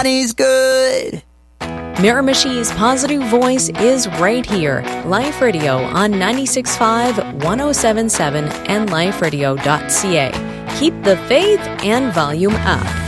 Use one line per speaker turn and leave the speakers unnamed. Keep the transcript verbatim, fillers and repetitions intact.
Everybody's good.
Miramichi's positive voice is right here. Life Radio on ninety-six point five, one oh seven point seven and life radio dot c a. Keep the faith and volume up.